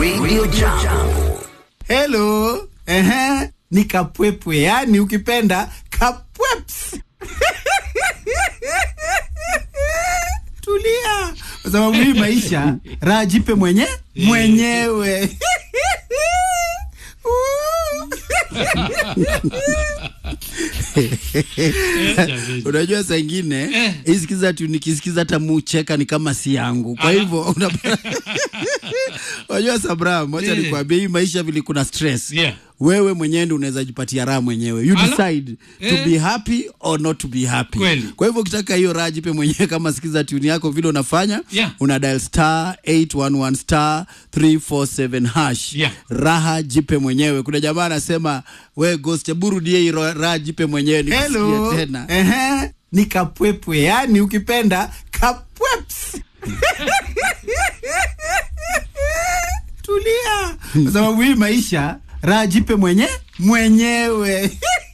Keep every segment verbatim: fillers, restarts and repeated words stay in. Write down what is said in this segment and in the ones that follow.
Radio Jambo. Hello. Ehe, ni kapwepwe, yani ukipenda kapweps. Tulia. Kwa sababu hii maisha raha jipe mwenye mwenyewe. Unajua saa ingine isikiza tu nikisikiza hata mucheka ni kama si yangu. Kwa hivyo unajua Sabra, moja nikwambia hii maisha vile kuna stress. Yeah. Wewe mwenyewe ndio unaweza jipatia raha mwenyewe. You decide to be happy or not to be happy. Kweli. Kwa hivyo ukitaka hiyo raha jipe mwenyewe kama sikiza tune yako vile unafanya, Yeah. una dial star eight one one star three four seven hash. Yeah. Raha jipe mwenyewe. Kuna jamaa anasema we ghost burudie hiyo raha jipe mwenyewe nikusikie tena. Ehe, ni kapwepwe, yani ukipenda kapweps. Tulia. Kwa sababu hii maisha raha jipe mwenye mwenyewe.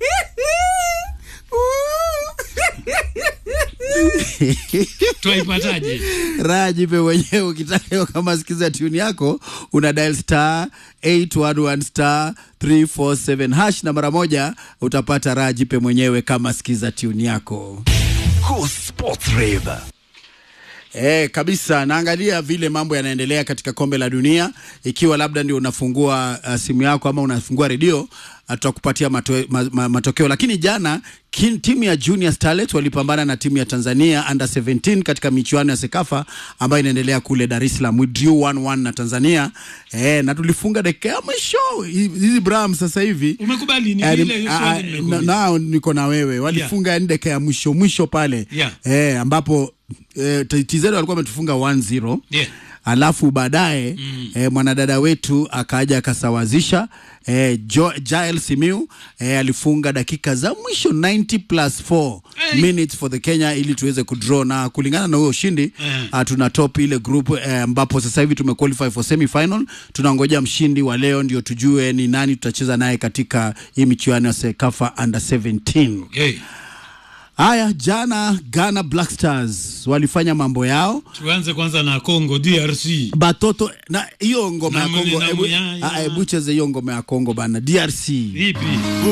Tuipataje? Raha jipe mwenyewe ukitaka hiyo kama sikiza tune yako una dial star eight one one star three four seven hash na mara moja utapata raha jipe mwenyewe kama sikiza tune yako. Go Sports Rave. Eh, kabisa naangalia vile mambo yanaendelea katika kombe la dunia. Ikiwa labda ndio unafungua uh, simu yako ama unafungua redio, tutakupatia mato, ma, ma, matokeo. Lakini jana kin, timu ya Junior Starlets walipambana na timu ya Tanzania under seventeen katika michuano ya Sekafa ambayo inaendelea kule Dar es Salaam. We drew one one na Tanzania. Eh, na tulifunga dakika ya mwisho. Hizi Bram sasa hivi umekubali ni eh, ile hiyo swali nimekubali. Nao niko na wewe. Walifunga yeah. dakika ya mwisho mwisho pale. Yeah. Eh, ambapo eh, T Z walikuwa wametufunga one zero. Yeah. Alafu baadaye mm. eh, mwanadada wetu akaja akasawazisha. eh, Jael Simiu eh, alifunga dakika za mwisho ninety plus four hey. minutes for the Kenya ili tuweze kudraw, na kulingana na huyo ushindi hey. uh, tuna top ile group eh, ambapo sasa hivi tumequalify for semi final. Tunangoja mshindi wa leo ndio tujue ni nani tutacheza naye katika hii michuano ya Sekafa under seventeen. Okay. Haya, jana Ghana Black Stars walifanya mambo yao. Tuanze kwanza na Congo D R C. Batoto na hiyo ngoma ya Congo, ebu, ebu cheze hiyo ngoma ya Congo bana D R C. Vipi?